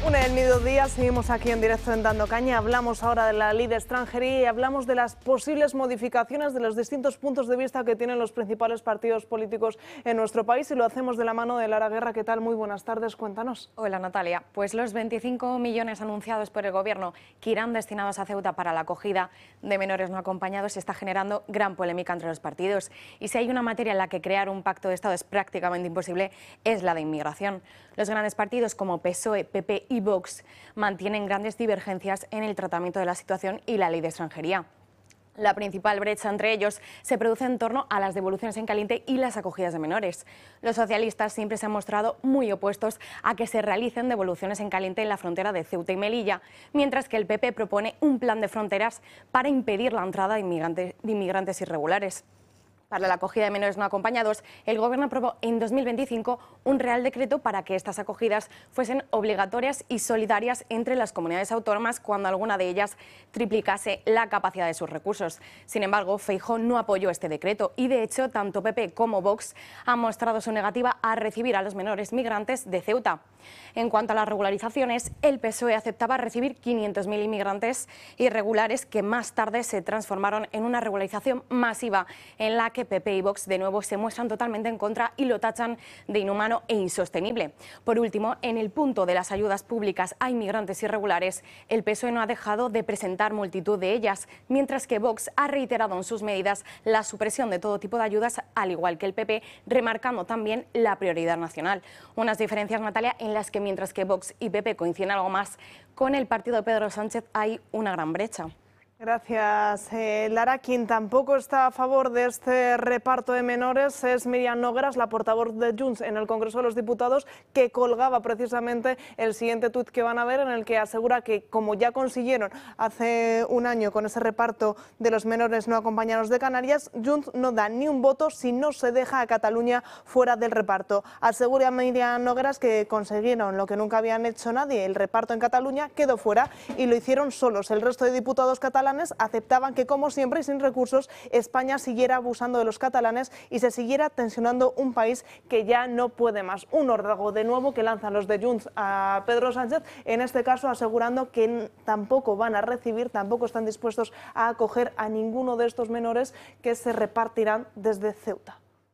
Une el mediodía, seguimos aquí en directo en Dando Caña, hablamos ahora de la ley de extranjería y hablamos de las posibles modificaciones de los distintos puntos de vista que tienen los principales partidos políticos en nuestro país y lo hacemos de la mano de Lara Guerra. ¿Qué tal? Muy buenas tardes, cuéntanos. Hola Natalia, pues los 25 millones anunciados por el Gobierno que irán destinados a Ceuta para la acogida de menores no acompañados está generando gran polémica entre los partidos y si hay una materia en la que crear un pacto de Estado es prácticamente imposible es la de inmigración. Los grandes partidos como PSOE, PP y Vox mantienen grandes divergencias en el tratamiento de la situación y la ley de extranjería. La principal brecha entre ellos se produce en torno a las devoluciones en caliente y las acogidas de menores. Los socialistas siempre se han mostrado muy opuestos a que se realicen devoluciones en caliente en la frontera de Ceuta y Melilla, mientras que el PP propone un plan de fronteras para impedir la entrada de inmigrantes irregulares. Para la acogida de menores no acompañados, el Gobierno aprobó en 2025 un Real Decreto para que estas acogidas fuesen obligatorias y solidarias entre las comunidades autónomas cuando alguna de ellas triplicase la capacidad de sus recursos. Sin embargo, Feijóo no apoyó este decreto y, de hecho, tanto PP como Vox han mostrado su negativa a recibir a los menores migrantes de Ceuta. En cuanto a las regularizaciones, el PSOE aceptaba recibir 500.000 inmigrantes irregulares que más tarde se transformaron en una regularización masiva en la que PP y Vox de nuevo se muestran totalmente en contra y lo tachan de inhumano e insostenible. Por último, en el punto de las ayudas públicas a inmigrantes irregulares, el PSOE no ha dejado de presentar multitud de ellas, mientras que Vox ha reiterado en sus medidas la supresión de todo tipo de ayudas, al igual que el PP, remarcando también la prioridad nacional. Unas diferencias, Natalia, en las que mientras que Vox y PP coinciden algo más, con el partido de Pedro Sánchez hay una gran brecha. Gracias, Lara. Quien tampoco está a favor de este reparto de menores es Míriam Nogueras, la portavoz de Junts en el Congreso de los Diputados, que colgaba precisamente el siguiente tuit que van a ver, en el que asegura que, como ya consiguieron hace un año con ese reparto de los menores no acompañados de Canarias, Junts no da ni un voto si no se deja a Cataluña fuera del reparto. Asegura Míriam Nogueras que consiguieron lo que nunca habían hecho nadie, el reparto en Cataluña quedó fuera y lo hicieron solos. El resto de diputados catalanes aceptaban que, como siempre y sin recursos, España siguiera abusando de los catalanes y se siguiera tensionando un país que ya no puede más. Un órdago de nuevo que lanzan los de Junts a Pedro Sánchez, en este caso asegurando que tampoco van a recibir, tampoco están dispuestos a acoger a ninguno de estos menores que se repartirán desde Ceuta.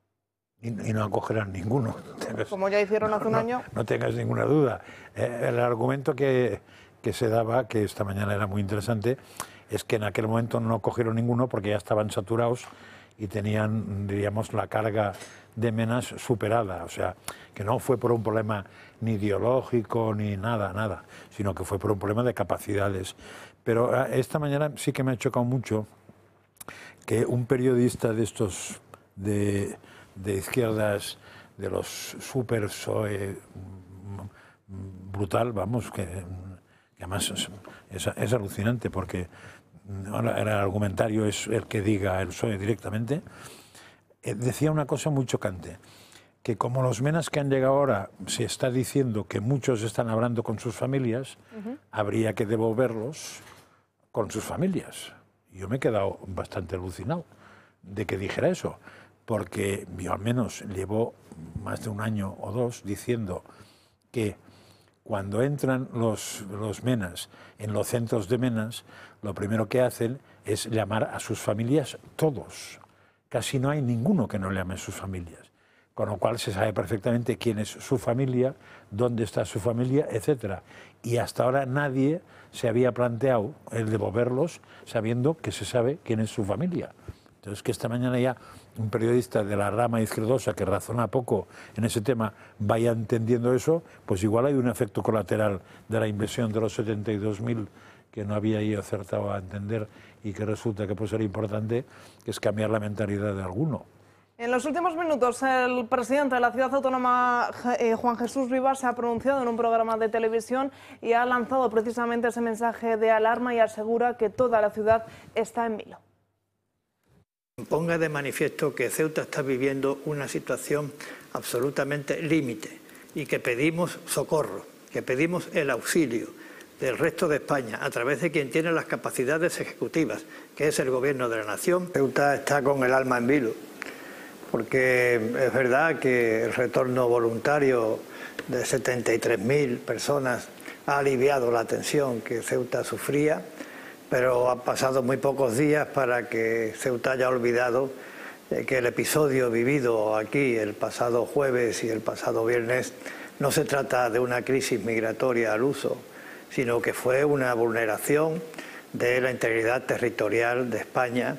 Y no acogerán ninguno. Como ya hicieron hace un año. No tengas ninguna duda. El argumento que se daba, que esta mañana era muy interesante, es que en aquel momento no cogieron ninguno porque ya estaban saturados y tenían, diríamos, la carga de menas superada. O sea, que no fue por un problema ni ideológico ni nada, sino que fue por un problema de capacidades. Pero esta mañana sí que me ha chocado mucho que un periodista de estos de izquierdas, de los super PSOE brutal, vamos, que además es alucinante porque ahora el argumentario es el que diga el PSOE directamente, decía una cosa muy chocante, que como los menas que han llegado ahora se está diciendo que muchos están hablando con sus familias, habría que devolverlos con sus familias. Yo me he quedado bastante alucinado de que dijera eso, porque yo al menos llevo más de un año o dos diciendo que cuando entran los menas en los centros de menas, lo primero que hacen es llamar a sus familias todos. Casi no hay ninguno que no llame a sus familias. Con lo cual se sabe perfectamente quién es su familia, dónde está su familia, etc. Y hasta ahora nadie se había planteado el devolverlos sabiendo que se sabe quién es su familia. Entonces, que esta mañana ya un periodista de la rama izquierdosa que razona poco en ese tema vaya entendiendo eso, pues igual hay un efecto colateral de la inversión de los 72.000 que no había yo acertado a entender y que resulta que puede ser importante, que es cambiar la mentalidad de alguno. En los últimos minutos, el presidente de la ciudad autónoma, Juan Jesús Rivas, se ha pronunciado en un programa de televisión y ha lanzado precisamente ese mensaje de alarma y asegura que toda la ciudad está en vilo. Ponga de manifiesto que Ceuta está viviendo una situación absolutamente límite y que pedimos socorro, que pedimos el auxilio del resto de España a través de quien tiene las capacidades ejecutivas, que es el Gobierno de la Nación. Ceuta está con el alma en vilo, porque es verdad que el retorno voluntario de 73.000 personas ha aliviado la tensión que Ceuta sufría, pero han pasado muy pocos días para que Ceuta haya olvidado que el episodio vivido aquí el pasado jueves y el pasado viernes no se trata de una crisis migratoria al uso, sino que fue una vulneración de la integridad territorial de España.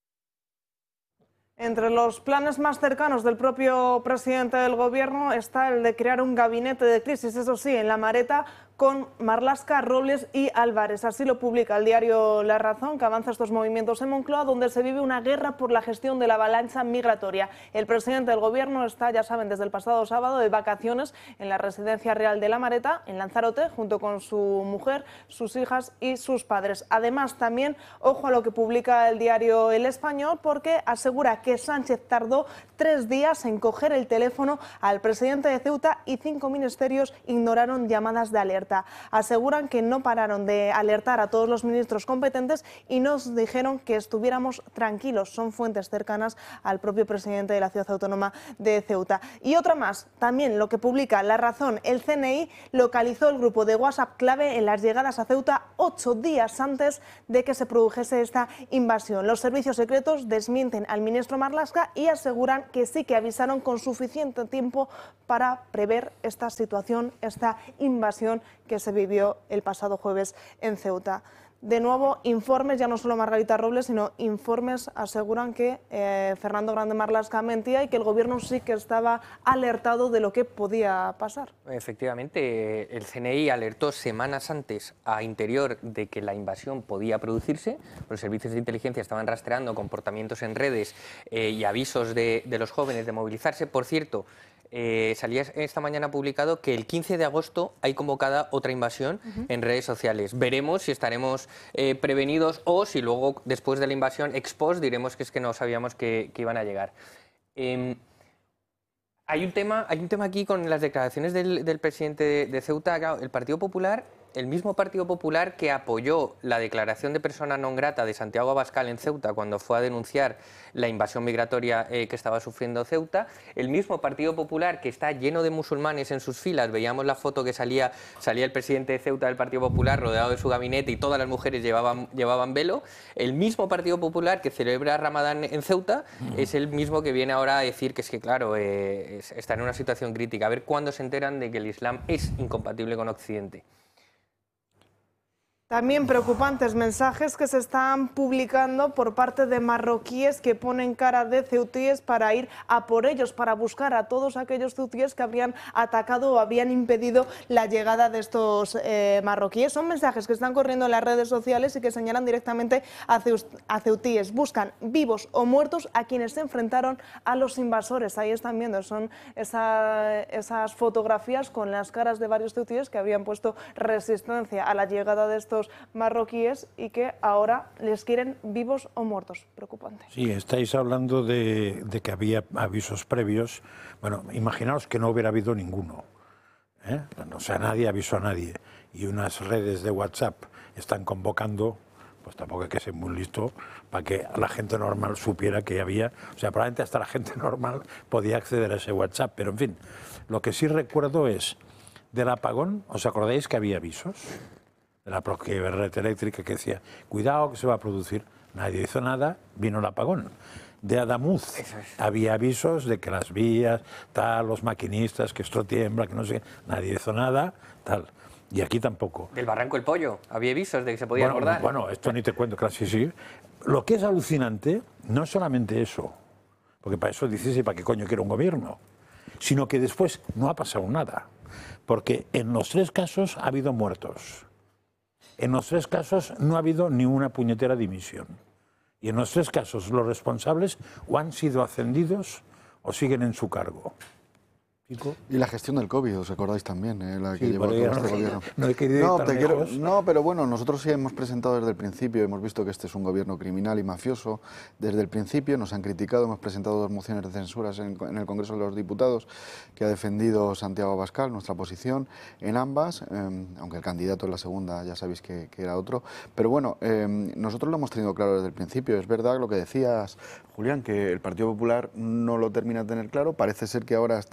Entre los planes más cercanos del propio presidente del Gobierno está el de crear un gabinete de crisis, eso sí, en La Mareta, con Marlaska, Robles y Álvarez. Así lo publica el diario La Razón, que avanza estos movimientos en Moncloa, donde se vive una guerra por la gestión de la avalancha migratoria. El presidente del Gobierno está, ya saben, desde el pasado sábado de vacaciones en la Residencia Real de La Mareta, en Lanzarote, junto con su mujer, sus hijas y sus padres. Además, también, ojo a lo que publica el diario El Español, porque asegura que Sánchez tardó 3 días en coger el teléfono al presidente de Ceuta y 5 ministerios ignoraron llamadas de alerta. Aseguran que no pararon de alertar a todos los ministros competentes y nos dijeron que estuviéramos tranquilos. Son fuentes cercanas al propio presidente de la ciudad autónoma de Ceuta. Y otra más, también lo que publica La Razón, el CNI localizó el grupo de WhatsApp clave en las llegadas a Ceuta 8 días antes de que se produjese esta invasión. Los servicios secretos desmienten al ministro Marlaska y aseguran que sí que avisaron con suficiente tiempo para prever esta situación, esta invasión que se vivió el pasado jueves en Ceuta. De nuevo, informes, ya no solo Margarita Robles, sino informes aseguran que Fernando Grande Marlaska mentía y que el Gobierno sí que estaba alertado de lo que podía pasar. Efectivamente, el CNI alertó semanas antes a Interior de que la invasión podía producirse. Los servicios de inteligencia estaban rastreando comportamientos en redes y avisos de los jóvenes de movilizarse. Por cierto, salía esta mañana publicado que el 15 de agosto hay convocada otra invasión en redes sociales. Veremos si estaremos prevenidos o si luego, después de la invasión ex post, diremos que es que no sabíamos que iban a llegar. Hay un tema aquí con las declaraciones del presidente de Ceuta. Claro, el Partido Popular, el mismo Partido Popular que apoyó la declaración de persona non grata de Santiago Abascal en Ceuta cuando fue a denunciar la invasión migratoria que estaba sufriendo Ceuta, el mismo Partido Popular que está lleno de musulmanes en sus filas. Veíamos la foto que salía el presidente de Ceuta del Partido Popular rodeado de su gabinete y todas las mujeres llevaban velo. El mismo Partido Popular que celebra Ramadán en Ceuta es el mismo que viene ahora a decir que es que, claro, está en una situación crítica. A ver cuándo se enteran de que el Islam es incompatible con Occidente. También preocupantes mensajes que se están publicando por parte de marroquíes que ponen cara de ceutíes para ir a por ellos, para buscar a todos aquellos ceutíes que habrían atacado o habían impedido la llegada de estos marroquíes. Son mensajes que están corriendo en las redes sociales y que señalan directamente a ceutíes. Buscan vivos o muertos a quienes se enfrentaron a los invasores. Ahí están viendo, son esas fotografías con las caras de varios ceutíes que habían puesto resistencia a la llegada de estos marroquíes y que ahora les quieren vivos o muertos. Preocupante. Sí, estáis hablando de que había avisos previos. Bueno, imaginaos que no hubiera habido ninguno. O sea, nadie avisó a nadie. Y unas redes de WhatsApp están convocando, pues tampoco hay que ser muy listo para que la gente normal supiera que había. O sea, probablemente hasta la gente normal podía acceder a ese WhatsApp. Pero, en fin, lo que sí recuerdo es del apagón. ¿Os acordáis que había avisos? De la propia red eléctrica que decía, cuidado que se va a producir. Nadie hizo nada, vino el apagón. De Adamuz había avisos de que las vías, tal, los maquinistas, que esto tiembla, que no sé qué. Nadie hizo nada, tal. Y aquí tampoco. Del Barranco El Pollo, había avisos de que se podía abordar. Bueno, esto ni te cuento, claro, sí. Lo que es alucinante no es solamente eso, porque para eso dices, ¿y para qué coño quiero un gobierno? Sino que después no ha pasado nada. Porque en los 3 casos ha habido muertos. En los 3 casos no ha habido ni una puñetera dimisión. Y en los 3 casos los responsables o han sido ascendidos o siguen en su cargo. ¿Pico? Y la gestión del COVID, ¿os acordáis también? La que Sí, llevó todo este gobierno. No he querido ir tan lejos. No, pero bueno, nosotros sí hemos presentado desde el principio, hemos visto que este es un gobierno criminal y mafioso. Desde el principio nos han criticado, hemos presentado 2 mociones de censuras en el Congreso de los Diputados que ha defendido Santiago Abascal, nuestra posición en ambas, aunque el candidato en la segunda ya sabéis que era otro. Pero bueno, nosotros lo hemos tenido claro desde el principio. Es verdad lo que decías, Julián, que el Partido Popular no lo termina de tener claro. Parece ser que ahora están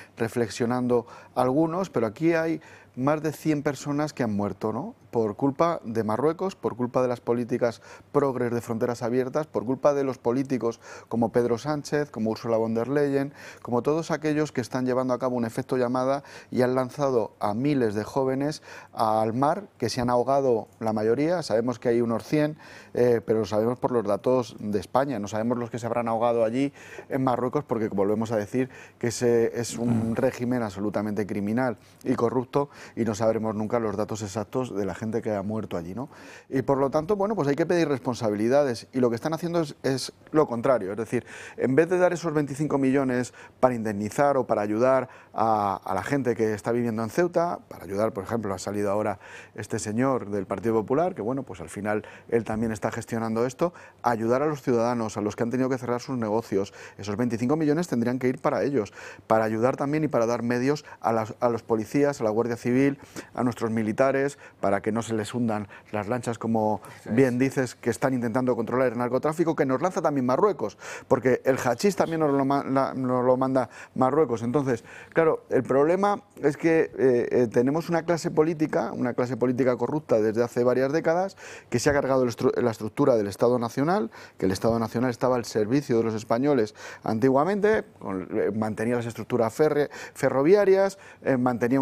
reflexionando algunos, pero aquí hay más de 100 personas que han muerto, ¿no?, por culpa de Marruecos, por culpa de las políticas progres de fronteras abiertas, por culpa de los políticos como Pedro Sánchez, como Ursula von der Leyen, como todos aquellos que están llevando a cabo un efecto llamada y han lanzado a miles de jóvenes al mar, que se han ahogado la mayoría. Sabemos que hay unos 100, pero lo sabemos por los datos de España, no sabemos los que se habrán ahogado allí en Marruecos, porque volvemos a decir que ese es un régimen absolutamente criminal y corrupto, y no sabremos nunca los datos exactos de la gente que ha muerto allí, ¿no? Y por lo tanto, bueno, pues hay que pedir responsabilidades, y lo que están haciendo es lo contrario, es decir, en vez de dar esos 25 millones para indemnizar o para ayudar a la gente que está viviendo en Ceuta, para ayudar, por ejemplo, ha salido ahora este señor del Partido Popular, que bueno, pues al final él también está gestionando esto, ayudar a los ciudadanos, a los que han tenido que cerrar sus negocios, esos 25 millones tendrían que ir para ellos, para ayudar también y para dar medios a los policías, a la Guardia Civil, a nuestros militares, para que no se les hundan las lanchas, como bien dices, que están intentando controlar el narcotráfico, que nos lanza también Marruecos, porque el hachís también nos lo manda Marruecos. Entonces, claro, el problema es que tenemos una clase política corrupta desde hace varias décadas, que se ha cargado la estructura del Estado Nacional, que el Estado Nacional estaba al servicio de los españoles antiguamente, mantenía las estructuras ferroviarias, mantenía